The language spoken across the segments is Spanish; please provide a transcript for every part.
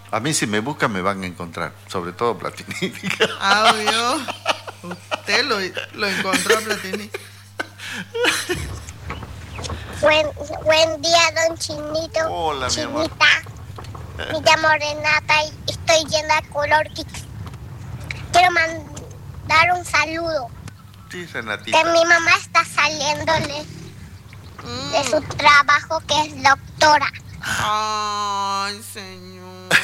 A mí si me buscan me van a encontrar, sobre todo Platini. Audio. Usted lo encontró a Platini. Buen día, don Chinito. Hola, mi amor. Chinita. Me llamo Renata y estoy yendo a Color Kicks. Quiero mandar un saludo. Sí, Renatita. Que mi mamá está saliéndole de su trabajo, que es doctora. Ay, señor.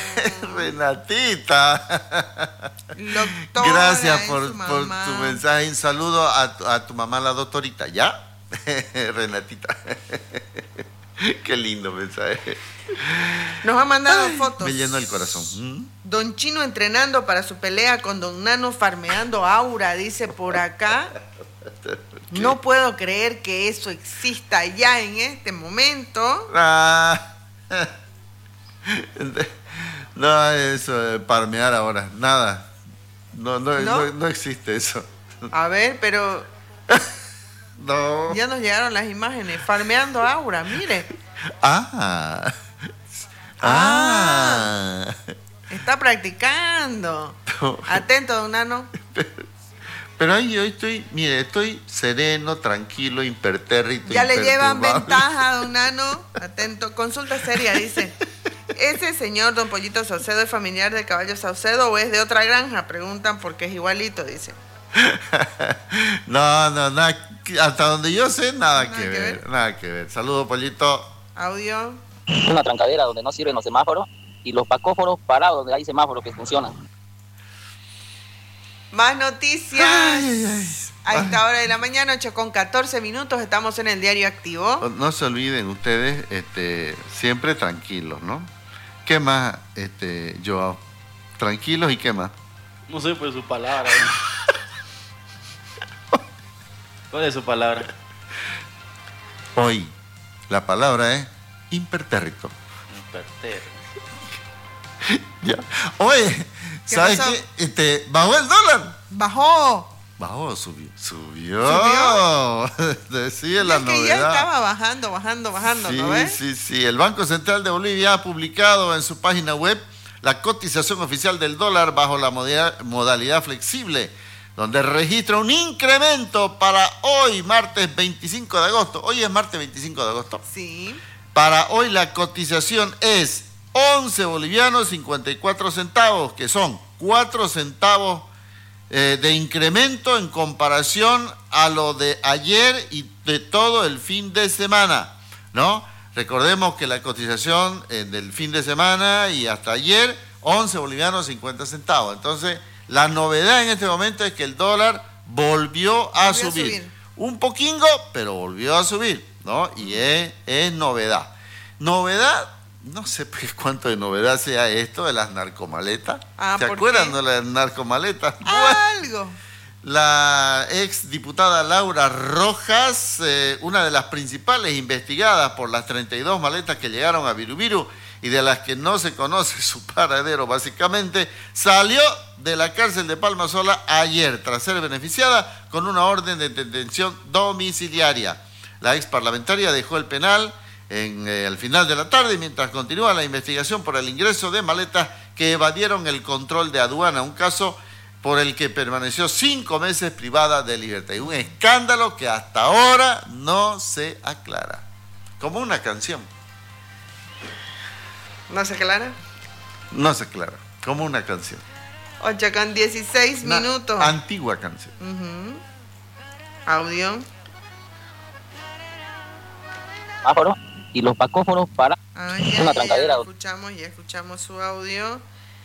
Renatita. Doctora, gracias es por su tu mamá. mensaje. Un saludo a tu mamá, la doctorita. ¿Ya? Renatita. Qué lindo mensaje. Nos ha mandado fotos. Me llenó el corazón. Don Chino entrenando para su pelea con Don Nano, farmeando aura, dice por acá. No puedo creer que eso exista ya en este momento. No, eso, parmear ahora, nada. No existe eso. A ver, pero No. ya nos llegaron las imágenes. Farmeando aura, mire. Está practicando. No. Atento, Don Nano. Pero ahí yo estoy sereno, tranquilo, impertérrito. Ya le llevan imperturbable. ventaja, Don Nano. Atento, consulta seria, dice. ¿Ese señor Don Pollito Saucedo es familiar del caballo Saucedo o es de otra granja? Preguntan porque es igualito, dice. No, nada, hasta donde yo sé, nada que que ver. Nada que ver. Saludos, Pollito. Audio. Una trancadera donde no sirven los semáforos y los pacóforos parados donde hay semáforos que funcionan. Más noticias. A esta hora de la mañana, 8:14, estamos en el Diario Activo. No se olviden ustedes, siempre tranquilos, ¿no? ¿Qué más, Joao? Tranquilos y qué más. No sé, pues su palabra. ¿Cuál es su palabra? Hoy, la palabra es impertérrito. Impertérrito. Ya. Oye, ¿sabes pasó? qué? ¿Bajó el dólar? Bajó. Bajó, subió. ¿Subió? Sí, es la Es que novedad. ya estaba bajando, Sí, ¿no ves? sí. El Banco Central de Bolivia ha publicado en su página web la cotización oficial del dólar bajo la modalidad flexible, donde registra un incremento para hoy, martes 25 de agosto. Hoy es martes 25 de agosto. Sí. Para hoy la cotización es 11 bolivianos 54 centavos, que son 4 centavos de incremento en comparación a lo de ayer y de todo el fin de semana, ¿no? Recordemos que la cotización del fin de semana y hasta ayer, 11 bolivianos 50 centavos. Entonces, la novedad en este momento es que el dólar volvió a subir. Un poquingo, pero volvió a subir, ¿no? Y es novedad. Novedad, no sé pues cuánto de novedad sea esto de las narcomaletas. ¿Se ¿por acuerdan qué? de las narcomaletas? Algo. La ex diputada Laura Rojas, una de las principales investigadas por las 32 maletas que llegaron a Virubiru y de las que no se conoce su paradero básicamente, salió de la cárcel de Palma Sola ayer tras ser beneficiada con una orden de detención domiciliaria. La ex parlamentaria dejó el penal al final de la tarde mientras continúa la investigación por el ingreso de maletas que evadieron el control de aduana, un caso por el que permaneció 5 meses privada de libertad. Y un escándalo que hasta ahora no se aclara. Como una canción. ¿No se aclara? No se aclara. Como una canción. 8:16. Antigua canción. Audio. Semáforos y los pacóforos parados. Una trancadera. Ya escuchamos su audio.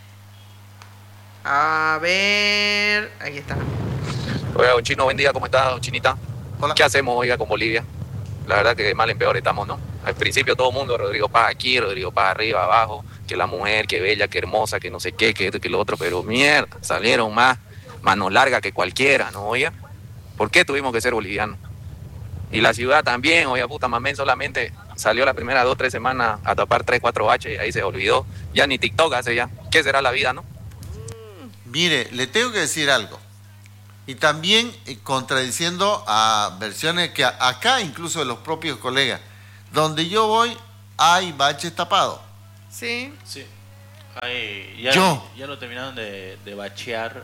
A ver, ahí está. Oiga, don Chino, buen día, ¿cómo está, don Chinita? Hola. ¿Qué hacemos, oiga, con Bolivia? La verdad que de mal en peor estamos, ¿no? Al principio todo el mundo, Rodrigo Paz aquí, Rodrigo Paz arriba, abajo, que la mujer, que bella, que hermosa, que no sé qué, que esto, que lo otro, pero mierda, salieron más mano larga que cualquiera, ¿no, oiga? ¿Por qué tuvimos que ser bolivianos? Y la ciudad también, oiga, puta, Mamén solamente salió las primeras 2 o 3 semanas a tapar 3, 4 H y ahí se olvidó. Ya ni TikTok hace ya. ¿Qué será la vida, no? Mire, le tengo que decir algo. Y también contradiciendo a versiones que acá, incluso de los propios colegas, donde yo voy, hay baches tapados. Sí. Sí. Ay, ya no terminaron de bachear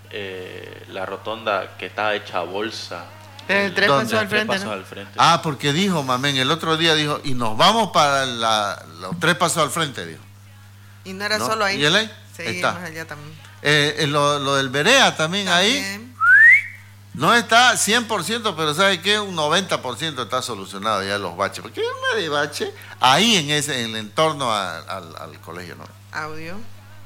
la rotonda que estaba hecha bolsa. El 3 ¿Dónde? pasó al frente, Pasos ¿no? al frente. Ah, porque dijo, mamén, el otro día dijo, y nos vamos para los 3 pasos al frente, dijo. Y no era ¿No? solo ahí. ¿Y él ahí? Sí, Ahí está. más allá también. Lo del Berea también ahí. También. No está 100%, pero ¿sabe qué? Un 90% está solucionado ya los baches. Porque hay una de bache ahí en el entorno al colegio, ¿no? Audio.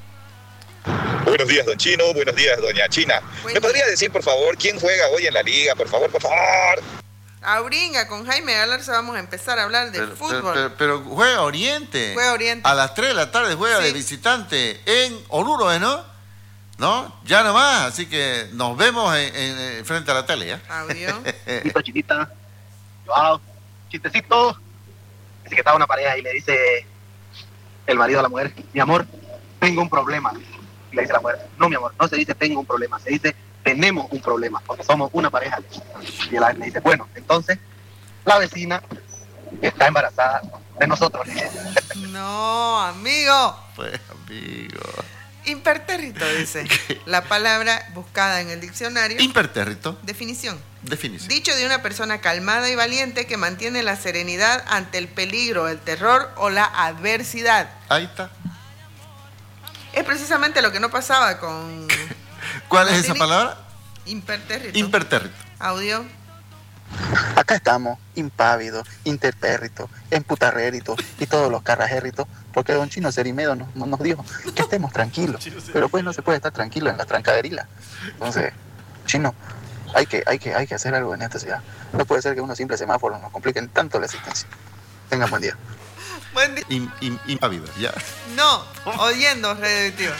Buenos días, don Chino. Buenos días, doña China. ¿Me podría decir, por favor, quién juega hoy en la liga? Por favor, por favor. Auringa, con Jaime Galarza vamos a empezar a hablar de fútbol. Pero juega Oriente. Juega Oriente. A las 3 de la tarde juega Sí. de visitante en Oruro, ¿no? Ya nomás. Así que nos vemos en frente a la tele, ¿ya? Audio. Chistecito, chiquita. Wow, chistecito. Dice que estaba una pareja y le dice el marido a la mujer: mi amor, tengo un problema. Y le dice la mujer: no, mi amor, no se dice tengo un problema, se dice tenemos un problema, porque somos una pareja. Y él le dice: bueno, entonces la vecina está embarazada de nosotros. No, amigo. Pues, amigo. Impertérrito, dice. La palabra buscada en el diccionario. Impertérrito. Definición. Definición. Dicho de una persona calmada y valiente que mantiene la serenidad ante el peligro, el terror o la adversidad. Ahí está. Es precisamente lo que no pasaba con... ¿Cuál es esa Martini. palabra? Impertérrito. Impertérrito. Audio. Acá estamos, impávidos, interpérritos, emputarréritos y todos los carrajérritos, porque don Chino Cerimedo nos dijo que estemos tranquilos, pero pues no se puede estar tranquilo en la trancaderila. Entonces, Chino, hay que hacer algo en esta ciudad. No puede ser que unos simples semáforos nos compliquen tanto la existencia. Tengan buen día. Buen día. Impávido, ya. No, oyendo radioactiva.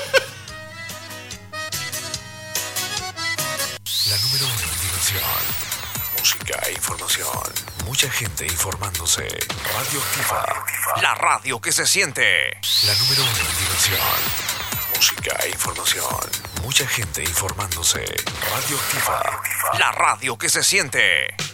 La número 1 en diversión, música e información. Mucha gente informándose. Radioactiva. La radio que se siente. La número 1 en diversión, música e información. Mucha gente informándose. Radioactiva. La radio que se siente.